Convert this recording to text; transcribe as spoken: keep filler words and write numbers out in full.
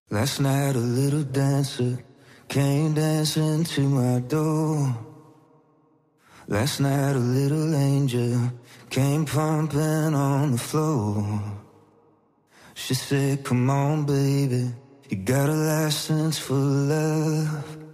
Last night a little dancer came dancing to my door. Last night a little angel came pumping on the floor. She said, come on baby, you got a license for love.